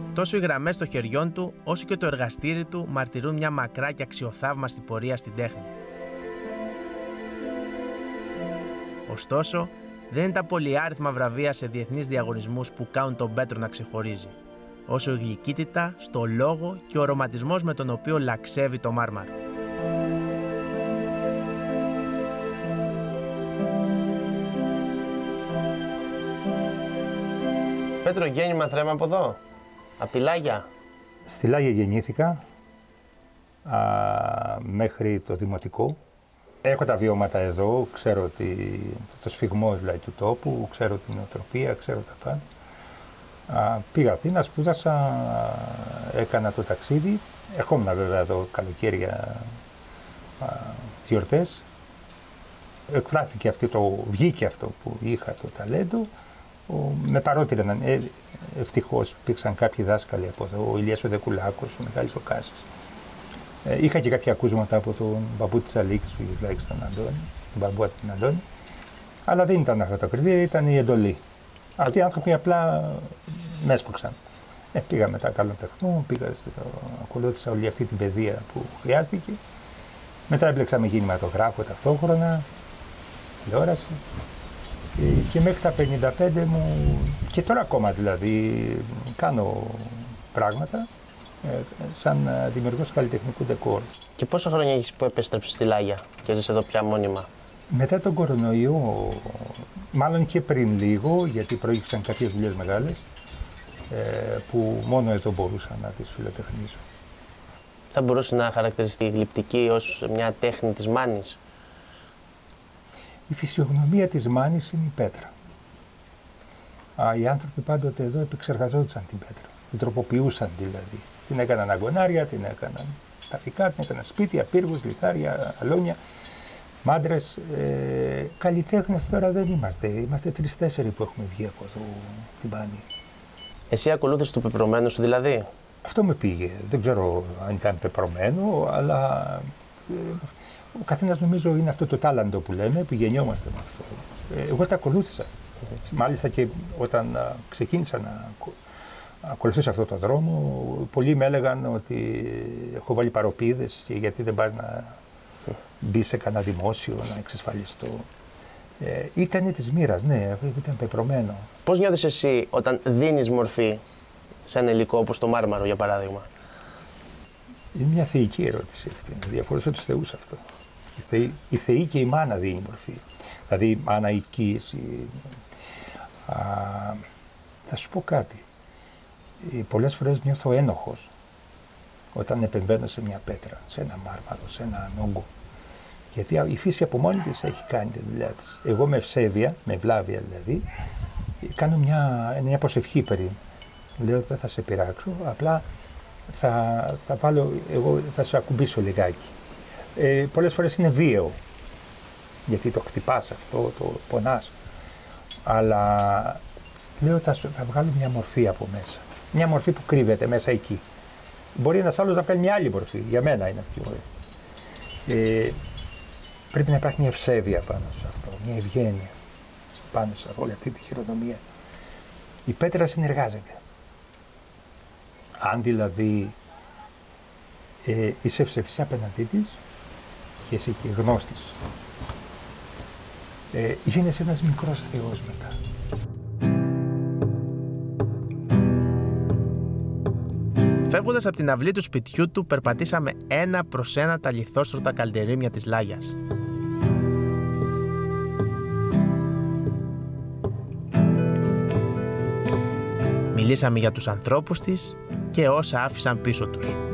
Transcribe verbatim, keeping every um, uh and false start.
Τόσο οι γραμμές των χεριών του, όσο και το εργαστήρι του μαρτυρούν μια μακρά και αξιοθαύμαστη πορεία στην τέχνη. Ωστόσο, δεν είναι τα πολυάριθμα βραβεία σε διεθνείς διαγωνισμούς που κάνουν τον Πέτρο να ξεχωρίζει, όσο η γλυκύτητα στο λόγο και ο ρομαντισμός με τον οποίο λαξεύει το μάρμαρο. Πέτρο, γέννημα θρέμα από εδώ, από τη Λάγια. Στη Λάγια γεννήθηκα α, μέχρι το δημοτικό. Έχω τα βιώματα εδώ, ξέρω ότι, το σφιγμό δηλαδή, του τόπου, ξέρω την νοοτροπία, ξέρω τα πάντα. Α, πήγα Αθήνα, σπούδασα, έκανα το ταξίδι. Ερχόμουν βέβαια εδώ καλοκαίρια, τις γιορτές. Εκφράστηκε αυτό, το, βγήκε αυτό που είχα το ταλέντο. Ο, με παρότριναν, ε, ευτυχώς υπήρξαν κάποιοι δάσκαλοι από εδώ, ο Ηλίας ο Δεκουλάκος, ο Μιχάλης ο Κάσης. Ε, είχα και κάποια ακούσματα από τον μπαμπού της Αλίκης, που είχε τον Αντώνη, τον μπαμπού από τον Αντώνη. Αλλά δεν ήταν αυτά τα κριτήρια, ήταν η εντολή. Αυτοί οι άνθρωποι απλά με έσπρωξαν. Ε, πήγα μετά καλών τεχνών, πήγα στο, ακολούθησα όλη αυτή την παιδεία που χρειάστηκε. Μετά έμπλεξα με κινηματογράφο ταυτόχρονα, τηλεόραση. Και, και μέχρι τα πενήντα πέντε μου, και τώρα ακόμα δηλαδή, κάνω πράγματα ε, σαν δημιουργός καλλιτεχνικού ντεκόρ. Και πόσα χρόνια έχεις που επέστρεψες στη Λάγια και ζεις εδώ πια μόνιμα? Μετά τον κορονοϊό, μάλλον και πριν λίγο, γιατί προήγησαν κάποιες δουλειές μεγάλες, ε, που μόνο εδώ μπορούσα να τις φιλοτεχνήσω. Θα μπορούσε να χαρακτηριστεί η γλυπτική ως μια τέχνη της Μάνης? Η φυσιογνωμία της Μάνης είναι η πέτρα. Α, οι άνθρωποι πάντοτε εδώ επεξεργαζόντουσαν την πέτρα. Την τροποποιούσαν δηλαδή. Την έκαναν αγκονάρια, την έκαναν ταφικά, την έκαναν σπίτια, πύργους, λιθάρια, αλόνια, μάντρες. Ε, καλλιτέχνες τώρα δεν είμαστε. Είμαστε τρεις-τέσσερι που έχουμε βγει από εδώ την Μάνη. Εσύ ακολούθησες του πεπρωμένου σου δηλαδή? Αυτό με πήγε. Δεν ξέρω αν ήταν πεπρωμένο, αλλά ε, ο καθένας νομίζω είναι αυτό το τάλαντο που λέμε, που γεννιόμαστε με αυτό. Ε, εγώ τα ακολούθησα. Mm-hmm. Μάλιστα και όταν α, ξεκίνησα να ακολουθήσω αυτό το δρόμο, πολλοί με έλεγαν ότι έχω βάλει παροπίδες και γιατί δεν πας να μπει σε κανένα δημόσιο, να εξασφαλιστώ. Ε, ήτανε της μοίρας, ναι, ήταν πεπρωμένο. Πώς νιώθεις εσύ όταν δίνεις μορφή σε ένα υλικό όπως το μάρμαρο, για παράδειγμα? Είναι μια θεϊκή ερώτηση αυτή. Διαφορούσα τους θεούς αυτό. Η θεή, η θεή και η μάνα δίνει μορφή. Δηλαδή, η μάνα οικείς. Η... Α, θα σου πω κάτι. Πολλές φορές νιώθω ένοχος όταν επεμβαίνω σε μια πέτρα, σε ένα μάρμαρο, σε ένα όγκο. Γιατί η φύση από μόνη της έχει κάνει τη δουλειά της. Εγώ με ευσέβεια, με ευλάβεια δηλαδή, κάνω μια, μια προσευχή περί. Λέω δεν θα σε πειράξω, απλά θα, θα βάλω, εγώ θα σε ακουμπήσω λιγάκι. Ε, πολλές φορές είναι βίαιο, γιατί το χτυπάς αυτό, το πονάς. Αλλά λέω θα, θα βγάλω μια μορφή από μέσα. Μια μορφή που κρύβεται μέσα εκεί. Μπορεί ένας άλλος να βγάλει μια άλλη μορφή. Για μένα είναι αυτή η μορφή. Ε, πρέπει να υπάρχει μια ευσέβεια πάνω σε αυτό, μια ευγένεια πάνω σε όλη αυτή τη χειρονομία. Η πέτρα συνεργάζεται. Αν δηλαδή ε, είσαι ευσεβής απέναντί της και είσαι και γνώστης, ε, γίνεσαι ένας μικρός θεός μετά. Φεύγοντας από την αυλή του σπιτιού του, περπατήσαμε ένα προς ένα τα λιθόστρωτα καλντερίμια της Λάγιας. Μιλήσαμε για τους ανθρώπους της και όσα άφησαν πίσω τους.